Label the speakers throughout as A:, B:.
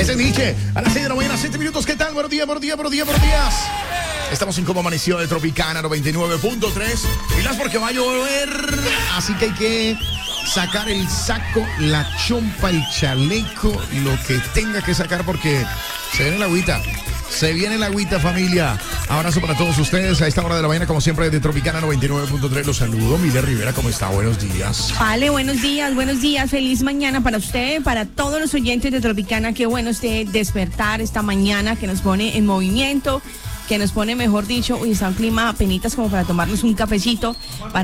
A: Ese es Nietzsche. A las 6 de la mañana, 7 minutos. ¿Qué tal? Buenos días, buenos días, buenos días, buenos días. Estamos en Como Amaneció de Tropicana 99.3. Pilas porque va a llover. Así que hay que sacar el saco, la chompa, el chaleco, lo que tenga que sacar porque se viene la agüita. Se viene la agüita, familia. Abrazo para todos ustedes a esta hora de la mañana, como siempre, desde Tropicana 99.3. Los saludo. Mile Rivera, ¿cómo está? Buenos días.
B: Vale, buenos días. Feliz mañana para usted, para todos los oyentes de Tropicana. Qué bueno despertar esta mañana que nos pone en movimiento, que nos pone, mejor dicho, uy, está un clima apenitas como para tomarnos un cafecito,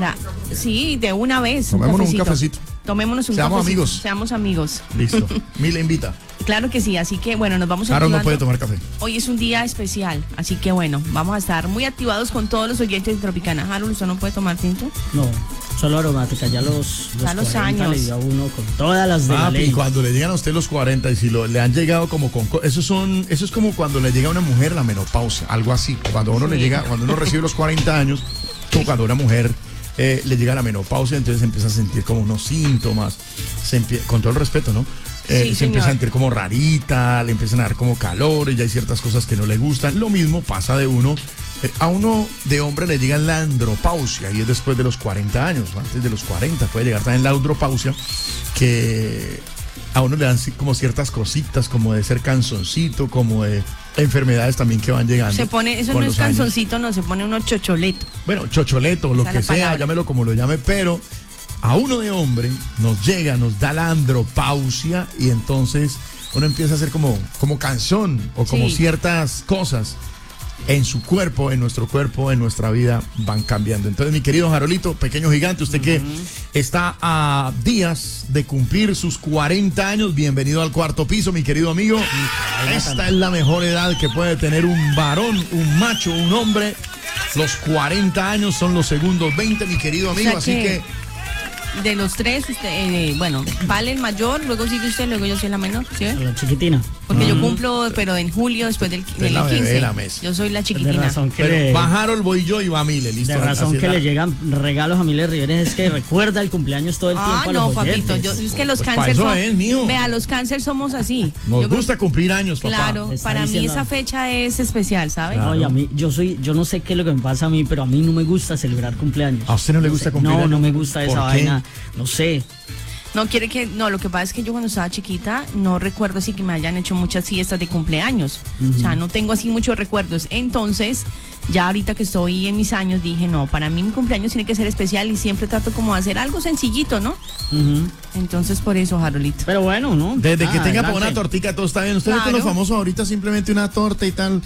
B: sí, de una vez.
A: Tomémonos un cafecito.
B: Tomémonos un
A: Seamos
B: cafecito.
A: amigos.
B: Seamos amigos.
A: Listo. Mile invita.
B: Claro que sí, así que bueno, nos vamos a
A: Claro, no puede tomar café.
B: Hoy es un día especial, así que bueno, vamos a estar muy activados con todos los oyentes de Tropicana. Harold, ¿usted no puede tomar tinto?
C: No, solo aromática, ya los 40
B: años.
C: le dio a uno con todas las de la ley.
A: Y cuando le llegan a usted los 40 y si le han llegado como con... Eso es como cuando le llega a una mujer la menopausia, algo así. Cuando uno cuando uno recibe los 40 años, como cuando una mujer le llega la menopausia, entonces empieza a sentir como unos síntomas, con todo el respeto, ¿no? Se empieza a sentir como rarita, le empiezan a dar como calores, ya hay ciertas cosas que no le gustan. Lo mismo pasa de uno, a uno de hombre le llega la andropausia y es después de los 40 años, antes de los 40 puede llegar también la andropausia, que a uno le dan como ciertas cositas, como de ser canzoncito, como de enfermedades también que van llegando.
B: Se pone, eso no es canzoncito, no, se pone uno chocholeto.
A: Bueno, chocholeto, lo que sea, llámelo como lo llame, pero a uno de hombre nos da la andropausia y entonces uno empieza a hacer como canzón o como ciertas cosas en su cuerpo, en nuestro cuerpo, en nuestra vida van cambiando. Entonces, mi querido Jarolito, pequeño gigante, usted que está a días de cumplir sus 40 años, bienvenido al cuarto piso, mi querido amigo. Esta es la mejor edad que puede tener un varón, un macho, un hombre. Los 40 años son los segundos 20, mi querido amigo, así que
B: de los tres, usted, vale el mayor, luego sigue usted, luego yo soy la menor, ¿sí?
C: La chiquitina.
B: Porque yo cumplo, pero en julio, después del 15. Yo soy la chiquitina.
A: Va Harold, voy yo y va Mile, listo.
C: De razón que le llegan regalos a Mile Rivera, es que recuerda el cumpleaños todo el tiempo.
B: No, papito, es que los cánceres vea, los cánceres somos así.
A: Nos gusta cumplir años, papá.
B: Claro, para mí esa fecha es especial, ¿sabes?
C: Claro. No, y a mí, yo no sé qué es lo que me pasa a mí, pero a mí no me gusta celebrar cumpleaños.
A: ¿A usted no le gusta cumplir años?
C: No me gusta esa vaina, no sé.
B: Lo que pasa es que yo cuando estaba chiquita no recuerdo así que me hayan hecho muchas fiestas de cumpleaños. O sea, no tengo así muchos recuerdos. Entonces, ya ahorita que estoy en mis años, dije, no, para mí mi cumpleaños tiene que ser especial y siempre trato como de hacer algo sencillito, ¿no? Entonces, por eso, Jarolito.
C: Pero bueno, ¿no?
A: Desde que tenga para una tortica, todo está bien. Ustedes con los famosos ahorita simplemente una torta y tal.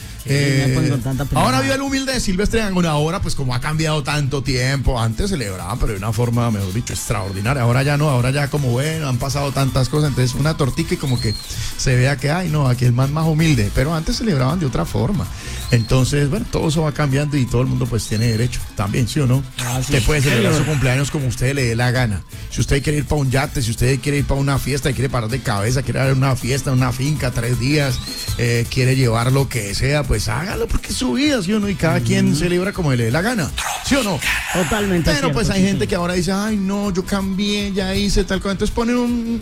A: Ahora vive el humilde de Silvestre Dangond. Ahora, pues como ha cambiado tanto tiempo, antes celebraban, pero de una forma, mejor dicho, extraordinaria. Ahora ya no, ahora ya como bueno, han pasado tantas cosas, entonces una tortica y como que se vea que, ay, no, aquí es más humilde. Pero antes celebraban de otra forma. Entonces, bueno, todo eso va cambiando y todo el mundo pues tiene derecho también, ¿sí o no? Usted puede celebrar su cumpleaños como usted le dé la gana. Si usted quiere ir para un yate, si usted quiere ir para una fiesta, quiere parar de cabeza, quiere dar una fiesta, una finca, 3 días, quiere llevar lo que sea, pues hágalo porque es su vida, ¿sí o no? Y cada quien celebra como le dé la gana, ¿sí o no?
C: Totalmente.
A: Pero pues hay gente que ahora dice, ay no, yo cambié, ya hice tal cosa. Entonces ponen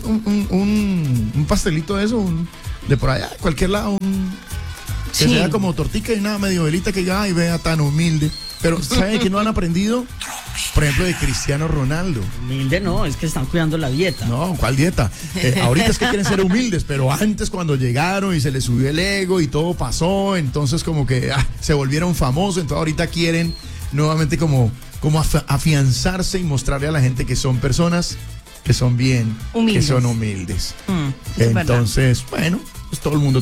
A: un pastelito de eso, de por allá, de cualquier lado, que sea como tortica y nada, medio velita, que ya, ay, vea tan humilde. Pero ¿saben que no han aprendido? Por ejemplo, de Cristiano Ronaldo.
C: Humilde no, es que están cuidando la dieta.
A: No, ¿cuál dieta? Ahorita es que quieren ser humildes, pero antes cuando llegaron y se les subió el ego y todo pasó, entonces como que se volvieron famosos, entonces ahorita quieren nuevamente como afianzarse y mostrarle a la gente que son personas que son bien, humildes. Que son humildes. Entonces, bueno, pues todo el mundo